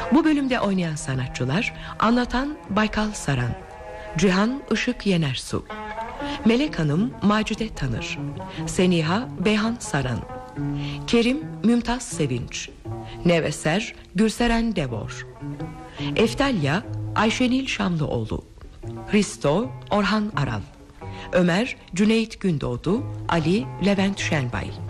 Bu bölümde oynayan sanatçılar: anlatan Baykal Saran, Cihan Işık Yenersu, Melek Hanım Macide Tanır, Seniha Beyhan Saran, Kerim Mümtaz Sevinç, Neveser Gülseren Devor, Eftalya Ayşenil Şamlıoğlu, Risto Orhan Aral, Ömer Cüneyt Gündoğdu, Ali Levent Şenbay.